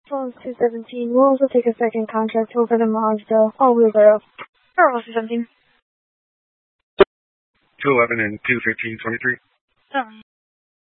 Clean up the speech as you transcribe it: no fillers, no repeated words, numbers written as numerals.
Phones 217 will also take a second contract over the Mazda all-wheel drive. Or 217. 211 and 21523.